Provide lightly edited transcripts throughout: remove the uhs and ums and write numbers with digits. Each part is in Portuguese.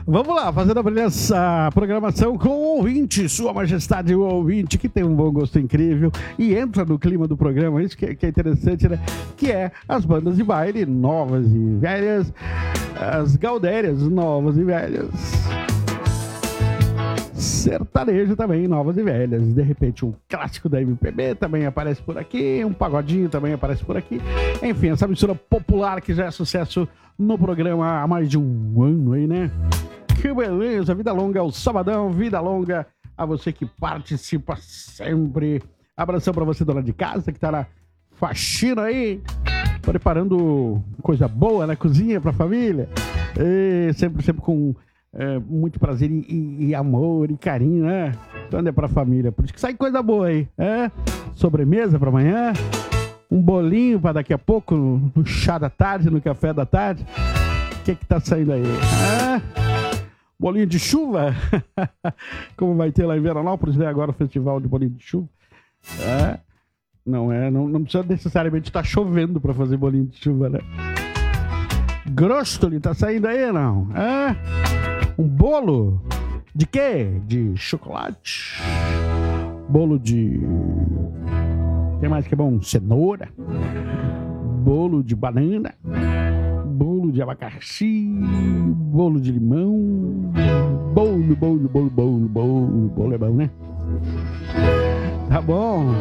Vamos lá, fazendo a essa programação com o ouvinte, Sua Majestade, o ouvinte que tem um bom gosto incrível e entra no clima do programa, isso que é interessante, né? Que é as bandas de baile novas e velhas, as gaudérias novas e velhas, sertanejo também, novas e velhas. De repente um clássico da MPB também aparece por aqui, um pagodinho também aparece por aqui. Enfim, essa mistura popular que já é sucesso no programa há mais de um ano aí, né? Que beleza, vida longa ao Sabadão, vida longa a você que participa sempre. Abração pra você, dona de casa, que tá na faxina aí, preparando coisa boa na cozinha pra família. E sempre com muito prazer e amor e carinho, né? Quando é pra família. Por isso que sai coisa boa aí, sobremesa pra amanhã, um bolinho pra daqui a pouco, no chá da tarde, no café da tarde. O que tá saindo aí? Bolinho de chuva? Como vai ter lá em Veranópolis, né? Agora o festival de bolinho de chuva. Não precisa necessariamente estar chovendo pra fazer bolinho de chuva, né? Grostoli, tá saindo aí, não? Um bolo? De quê? De chocolate? Bolo de... Tem mais que é bom? Cenoura? Bolo de banana? Bolo de abacaxi? Bolo de limão? Bolo é bom, né? Tá bom.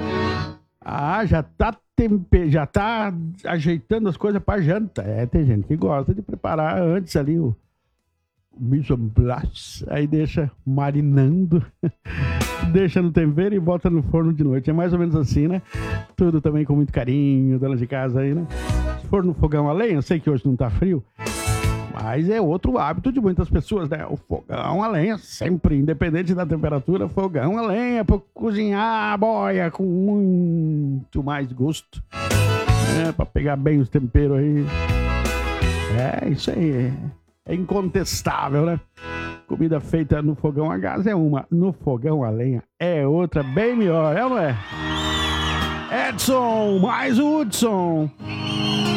Já tá ajeitando as coisas pra janta. Tem gente que gosta de preparar antes ali o mise en place, aí deixa marinando, deixa no tempero e bota no forno de noite. É mais ou menos assim, né? Tudo também com muito carinho, dona de casa aí, né? Se for no fogão a lenha, eu sei que hoje não tá frio, mas é outro hábito de muitas pessoas, né? O fogão a lenha, sempre, independente da temperatura, fogão a lenha pra cozinhar a boia com muito mais gosto, pra pegar bem os temperos aí. Isso aí, é incontestável, né? Comida feita no fogão a gás é uma, no fogão a lenha é outra, bem melhor, ou não é? Edson, mais o Hudson.